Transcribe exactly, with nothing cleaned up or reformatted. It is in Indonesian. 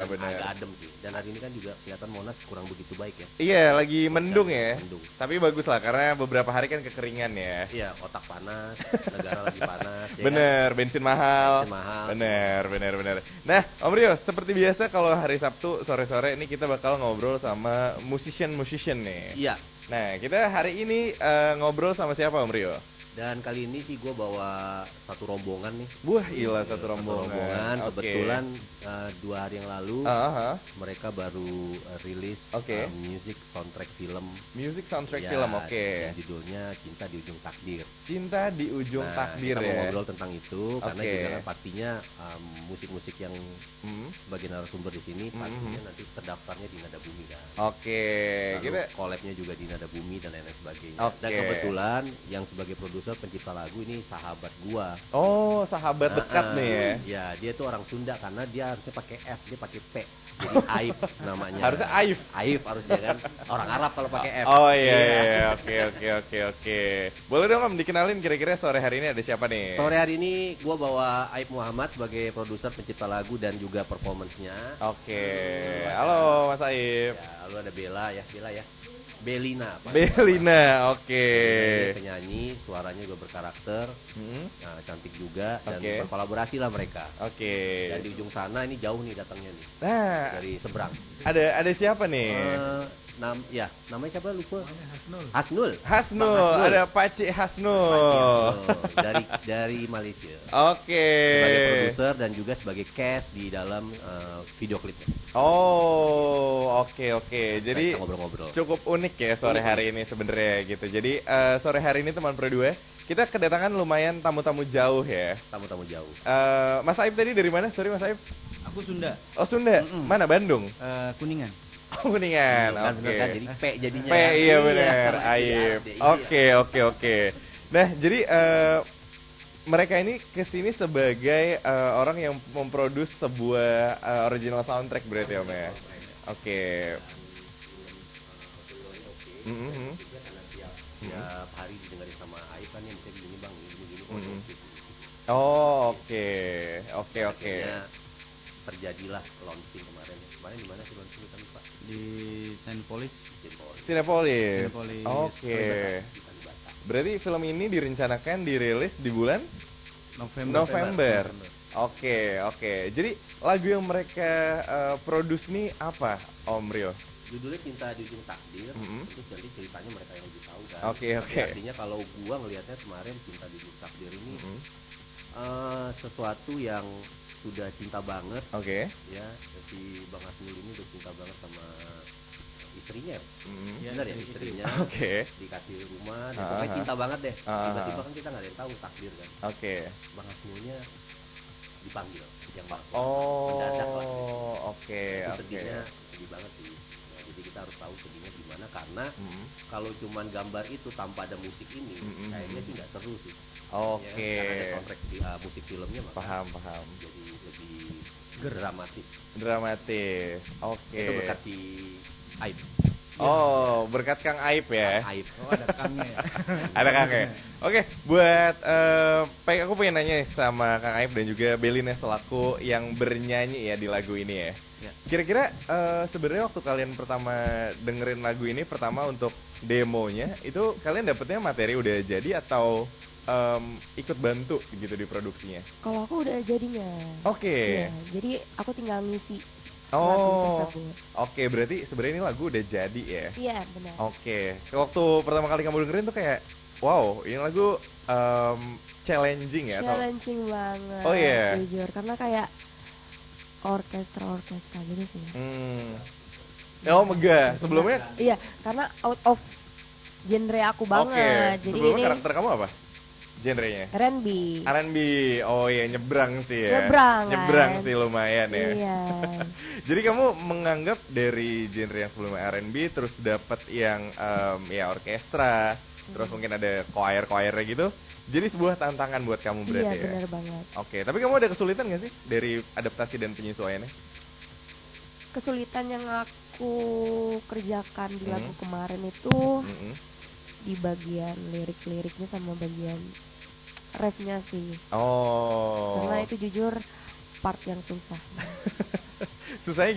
benar. Agak adem sih. Dan hari ini kan juga kelihatan Monas kurang begitu baik ya. Iya, lagi mendung ya. Mendung. Tapi bagus lah karena beberapa hari kan kekeringan ya. Iya, otak panas, negara lagi panas. Ya Bener, kan? bensin mahal. Bensin mahal. Bener, bener, bener. Nah, Om Rio, seperti biasa kalau hari Sabtu sore-sore ini kita bakal ngobrol sama musician-musician nih. Iya. Nah, kita hari ini uh, ngobrol sama siapa Om Rio? Dan kali ini sih gue bawa satu rombongan nih. Wah, gila satu Satu rombongan. rombongan. Oke. Kebetulan uh, dua hari yang lalu Uh-huh. mereka baru uh, rilis Oke. uh, music soundtrack film. Music soundtrack Ya, film, oke. yang judulnya Cinta di Ujung Takdir. Cinta di ujung Nah, takdir kita ya. mau ngobrol tentang itu karena Oke. juga kan pastinya um, musik-musik yang Hmm. sebagai narasumber di sini Mhm. pastinya nanti terdaftarnya di Nada Bumi kan. Oke, Lalu kita collabnya juga di Nada Bumi dan lain-lain sebagainya. Oke. Dan kebetulan yang sebagai produser pencipta lagu ini sahabat gua. oh sahabat dekat Nah, nih ya. Ya, dia tuh orang Sunda karena dia harusnya pakai F, dia pakai P. Jadi Aif namanya. Harusnya Aif. Aif harusnya kan. Orang Arab kalau pakai F. Oh iya, iya, oke oke oke oke. Boleh dong Om dikenalin kira-kira sore hari ini ada siapa nih? Sore hari ini gua bawa Aif Muhammad sebagai produser pencipta lagu dan juga performance-nya. Oke, halo Mas Aif. Ya, lalu ada Bella ya, Bella ya. Belina. Pak. Belina, oke. Dia penyanyi, suaranya juga berkarakter, Hmm, nah, cantik juga dan Oke. berkolaborasi lah mereka. Oke. Dan di ujung sana ini jauh nih datangnya nih Nah, dari seberang. ada ada siapa nih? Eh, nam, ya namanya siapa lupa? Hasnul. Hasnul. Hasnul, Bang Hasnul. ada Pakcik Hasnul. Hasnul, dari dari Malaysia. Oke. Sebagai produser dan juga sebagai cast di dalam eh, video klipnya. Oh, oke oke. Jadi Kita ngobrol-ngobrol. cukup unik ya sore hari ini sebenarnya gitu. Jadi eh, sore hari ini teman Pro dua kita kedatangan lumayan tamu-tamu jauh ya. Tamu-tamu jauh. Eh, Mas Aib tadi dari mana? Sorry Mas Aib. Aku Sunda, Oh Sunda. Mm-mm. Mana Bandung? eh, Kuningan. Oh Kuningan. Kan Oke. bener kan jadi P jadinya. P iya benar. Iya, Aib. iya. Oke oke oke. Nah jadi eh, mereka ini kesini sebagai eh, orang yang memproduksi sebuah eh, original soundtrack berarti Om ya. Oke. Mhm. Dia karena tiap, tiap hari didengarin sama Aif kan ya misalnya gini bang, gini gini. Oh, Mm-mm. gitu. Oh oke oke oke. Akhirnya terjadilah launching kemarin. Kemarin di mana sih launching kita lupa? Di Saint Polis. Jempol. Cinepolis. Cinepolis. Oke. Di Kalibata. Berarti film ini direncanakan dirilis di bulan November. November. Oke oke. Jadi lagu yang mereka eh, produce nih apa Om Rio? Judulnya Cinta di Ujung Takdir. Mm-mm. Terus jadi ceritanya mereka yang lebih tahu kan. Oke, Tapi oke. Artinya kalau gua ngelihatnya kemarin Cinta di Ujung Takdir ini Mhm. eh, sesuatu yang sudah cinta banget Oke. ya. Si Bang Hasnul ini udah cinta banget sama istrinya. Mhm. Iya, Benar ya dari istrinya. Oke. Dikasih rumah, dan Ah, pokoknya ah. cinta banget deh. Ah, ah. Tiba-tiba kan kita nggak ada yang tahu takdir kan. Oke. Bang Hasnulnya dipanggil yang mendadak lah. Oh oke Itu oke. sedihnya sedih banget sih. Nah, jadi kita harus tahu sedihnya gimana karena Mhm. kalau cuman gambar itu tanpa ada musik ini Mm-mm. kayaknya sih nggak seru sih. Oke. Ya kan? Karena ada soundtrack di, uh, musik filmnya maka Paham paham. jadi lebih dramatis. Dramatis. Oke. Itu berkat si Aib. Oh berkat Kang Aib ya. Aib. Oh, ada kangnya ya. Ada Kang ya. Oke, buat eh, pengen aku pengen nanya sama Kang Aib dan juga Belina selaku yang bernyanyi ya di lagu ini ya. Ya. Kira-kira eh, sebenarnya waktu kalian pertama dengerin lagu ini pertama untuk demonya itu kalian dapetnya materi udah jadi atau em, ikut bantu gitu di produksinya? Kalau aku udah jadinya. Oke. Iya, jadi aku tinggal ngisi Oh, lagu tersebut. oke berarti sebenarnya ini lagu udah jadi ya. Iya, benar. Oke, waktu pertama kali kamu dengerin tuh kayak, wow, ini lagu em, challenging ya? Atau, Challenging banget. Oh, iya. Jujur, karena kayak orkestra-orkestra gitu sih. hmm. Oh, megah. Sebelumnya, Iya, karena out of genre aku oke. banget. Jadi Sebelumnya ini karakter kamu apa? Genrenya? R and B. R and B. Oh iya, nyebrang sih ya. Nyebrang, kan? Nyebrang sih lumayan ya. Iya. Jadi kamu menganggap dari genre yang sebelumnya R and B terus dapat yang em, ya orkestra, terus mungkin ada choir-choirnya gitu. Jadi sebuah tantangan buat kamu Iya, berarti ya. benar banget. Oke, tapi kamu ada kesulitan gak sih dari adaptasi dan penyesuaiannya? Kesulitan yang aku kerjakan di lagu Hmm. kemarin itu Mm-mm. di bagian lirik-liriknya sama bagian refnya sih. Oh. Karena itu jujur part yang susah. Susahnya